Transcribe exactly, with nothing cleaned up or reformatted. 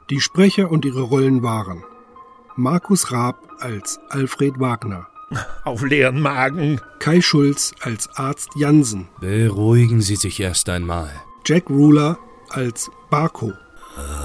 Die Sprecher und ihre Rollen waren Markus Raab als Alfred Wagner, auf leeren Magen, Kai Schulz als Arzt Jansen, Beruhigen Sie sich erst einmal. Jack Ruler als Barko,